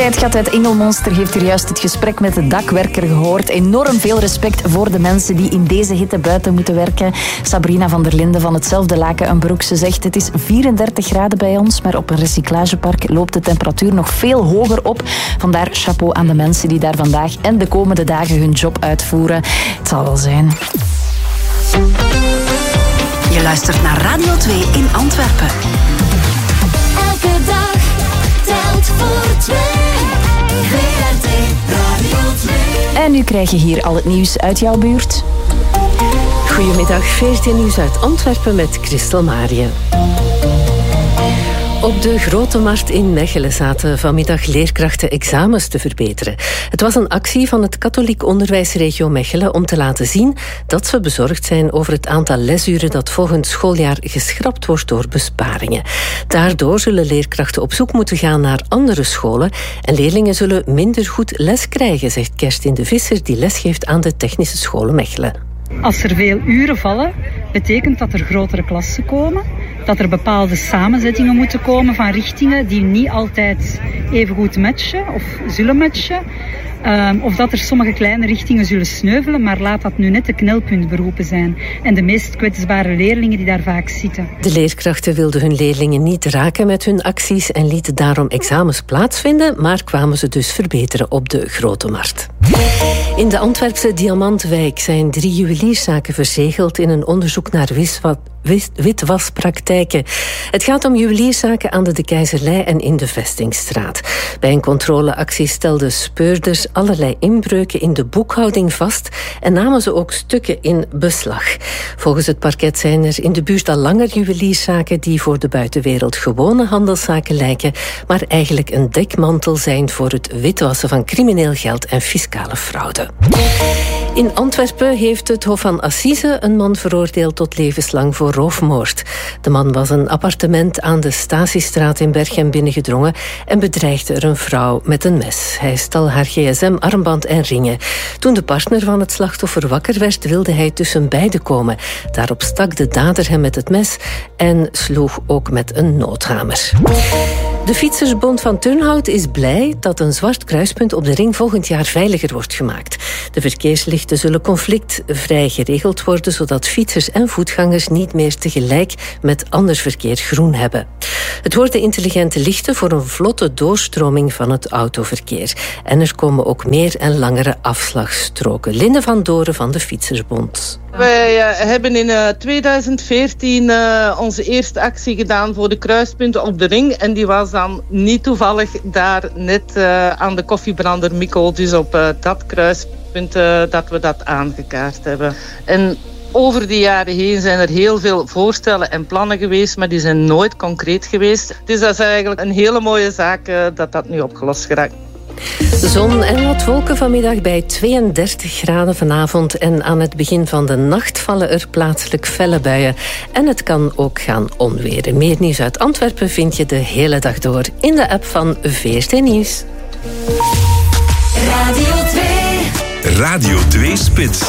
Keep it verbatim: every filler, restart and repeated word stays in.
Het gat uit Engelmonster heeft er juist het gesprek met de dakwerker gehoord. Enorm veel respect voor de mensen die in deze hitte buiten moeten werken. Sabrina van der Linden van hetzelfde Laken en Broek. Ze zegt, het is vierendertig graden bij ons, maar op een recyclagepark loopt de temperatuur nog veel hoger op. Vandaar chapeau aan de mensen die daar vandaag en de komende dagen hun job uitvoeren. Het zal wel zijn. Je luistert naar Radio twee in Antwerpen. Elke dag telt voor twee. V R T Radio twee. En nu krijg je hier al het nieuws uit jouw buurt. Goedemiddag, V R T Nieuws uit Antwerpen met Christel Marië. Op de Grote Markt in Mechelen zaten vanmiddag leerkrachten examens te verbeteren. Het was een actie van het Katholiek Onderwijsregio Mechelen om te laten zien dat ze bezorgd zijn over het aantal lesuren dat volgend schooljaar geschrapt wordt door besparingen. Daardoor zullen leerkrachten op zoek moeten gaan naar andere scholen en leerlingen zullen minder goed les krijgen, zegt Kerstin de Visser, die lesgeeft aan de Technische Scholen Mechelen. Als er veel uren vallen, betekent dat er grotere klassen komen, dat er bepaalde samenzettingen moeten komen van richtingen die niet altijd even goed matchen of zullen matchen. Um, of dat er sommige kleine richtingen zullen sneuvelen, maar laat dat nu net de knelpuntberoepen zijn. En de meest kwetsbare leerlingen die daar vaak zitten. De leerkrachten wilden hun leerlingen niet raken met hun acties en lieten daarom examens plaatsvinden, maar kwamen ze dus verbeteren op de Grote Markt. In de Antwerpse Diamantwijk zijn drie juwelierszaken verzegeld in een onderzoek naar wiswat. witwaspraktijken. Het gaat om juwelierszaken aan de De Keizerlei en in de Vestingstraat. Bij een controleactie stelden speurders allerlei inbreuken in de boekhouding vast en namen ze ook stukken in beslag. Volgens het parket zijn er in de buurt al langer juwelierszaken die voor de buitenwereld gewone handelszaken lijken, maar eigenlijk een dekmantel zijn voor het witwassen van crimineel geld en fiscale fraude. In Antwerpen heeft het Hof van Assise een man veroordeeld tot levenslang voor roofmoord. De man was een appartement aan de Statiestraat in Berchem binnengedrongen en bedreigde er een vrouw met een mes. Hij stal haar gsm, armband en ringen. Toen de partner van het slachtoffer wakker werd, wilde hij tussen beiden komen. Daarop stak de dader hem met het mes en sloeg ook met een noodhamer. De Fietsersbond van Turnhout is blij dat een zwart kruispunt op de ring volgend jaar veiliger wordt gemaakt. De verkeerslichten zullen conflictvrij geregeld worden, zodat fietsers en voetgangers niet meer tegelijk met ander verkeer groen hebben. Het worden intelligente lichten voor een vlotte doorstroming van het autoverkeer. En er komen ook meer en langere afslagstroken. Linde van Doren van de Fietsersbond. Wij uh, hebben in uh, tweeduizend veertien uh, onze eerste actie gedaan voor de kruispunten op de ring. En die was dan niet toevallig daar net uh, aan de koffiebrander Mikko. Dus op uh, dat kruispunt uh, dat we dat aangekaart hebben. En over de jaren heen zijn er heel veel voorstellen en plannen geweest, maar die zijn nooit concreet geweest. Dus dat is eigenlijk een hele mooie zaak uh, dat dat nu opgelost geraakt. Zon en wat wolken vanmiddag bij tweeëndertig graden vanavond. En aan het begin van de nacht vallen er plaatselijk felle buien. En het kan ook gaan onweren. Meer nieuws uit Antwerpen vind je de hele dag door in de app van V R T Nieuws. Radio twee. Radio twee Spits.